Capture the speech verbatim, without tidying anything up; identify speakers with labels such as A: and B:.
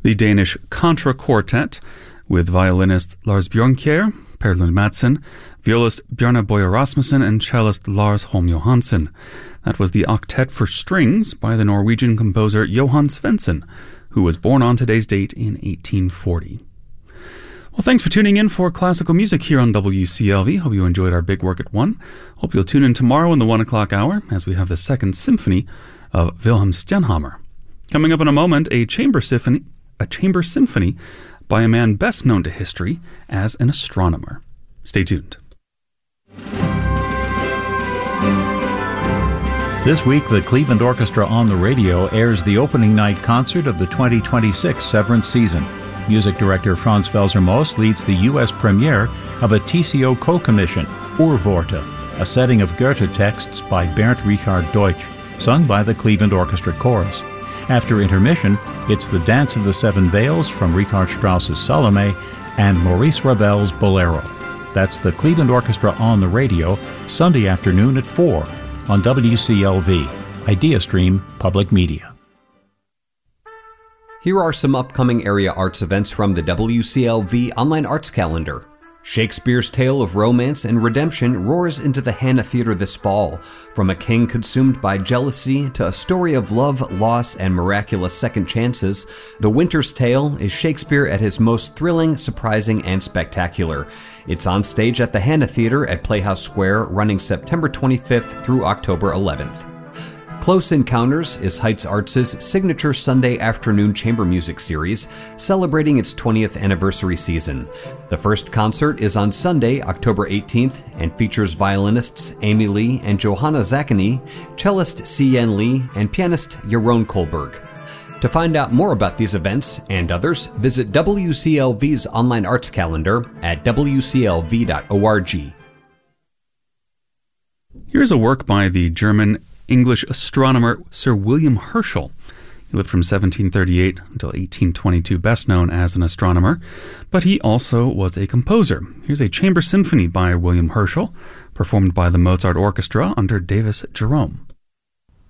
A: The Danish Contra Quartet, with violinist Lars Bjørnkjær, Per Lund Madsen, violist Bjarne Boye Rasmussen, and cellist Lars Holm Johansen. That was the Octet for Strings by the Norwegian composer Johan Svendsen, who was born on today's date in eighteen forty. Well, thanks for tuning in for classical music here on W C L V. Hope you enjoyed our big work at one. Hope you'll tune in tomorrow in the one o'clock hour as we have the second symphony of Wilhelm Stenhammar. Coming up in a moment, a chamber symphony, a chamber symphony by a man best known to history as an astronomer. Stay tuned.
B: This week, the Cleveland Orchestra on the Radio airs the opening night concert of the twenty twenty-six Severance season. Music director Franz Felser-Most leads the U S premiere of a T C O co-commission, Urworte, a setting of Goethe texts by Bernd Richard Deutsch, sung by the Cleveland Orchestra Chorus. After intermission, it's the Dance of the Seven Veils from Richard Strauss's Salome and Maurice Ravel's Bolero. That's the Cleveland Orchestra on the Radio, Sunday afternoon at four on W C L V, IdeaStream Public Media.
C: Here are some upcoming area arts events from the W C L V Online Arts Calendar. Shakespeare's tale of romance and redemption roars into the Hanna Theatre this fall. From a king consumed by jealousy to a story of love, loss, and miraculous second chances, The Winter's Tale is Shakespeare at his most thrilling, surprising, and spectacular. It's on stage at the Hanna Theatre at Playhouse Square, running September twenty-fifth through October eleventh. Close Encounters is Heights Arts' signature Sunday afternoon chamber music series, celebrating its twentieth anniversary season. The first concert is on Sunday, October eighteenth, and features violinists Amy Lee and Johanna Zakany, cellist Si-Yen Lee, and pianist Jeroen Kohlberg. To find out more about these events and others, visit W C L V's online arts calendar at w c l v dot org.
A: Here's a work by the German English astronomer Sir William Herschel. He lived from seventeen thirty-eight until eighteen twenty-two, best known as an astronomer, but he also was a composer. Here's a chamber symphony by William Herschel, performed by the Mozart Orchestra under Davis Jerome.